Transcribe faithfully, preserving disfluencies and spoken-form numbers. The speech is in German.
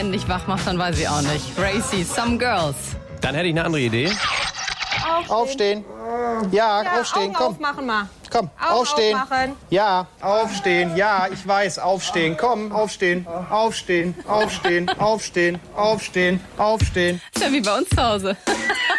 nicht wach macht, dann weiß ich auch nicht. Racy, Some Girls. Dann hätte ich eine andere Idee. Aufstehen. Ja, Ja, aufstehen, Augen komm. aufmachen mal. Komm, Augen aufstehen. aufmachen. Ja, aufstehen. Ja, ich weiß, aufstehen. Komm, aufstehen. Aufstehen, aufstehen, aufstehen, aufstehen, aufstehen. Ist ja wie bei uns zu Hause.